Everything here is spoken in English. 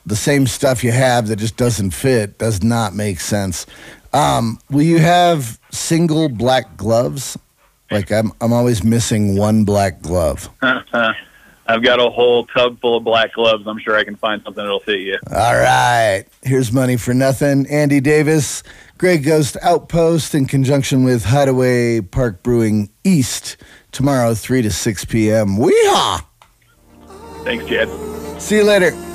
the same stuff you have that just doesn't fit does not make sense. Will you have single black gloves? Like I'm always missing one black glove. I've got a whole tub full of black gloves. I'm sure I can find something that'll fit you. All right. Here's money for nothing. Andy Davis, Grey Ghost Outpost in conjunction with Hideaway Park Brewing East tomorrow, 3 to 6 p.m. Weehaw! Thanks, Chad. See you later.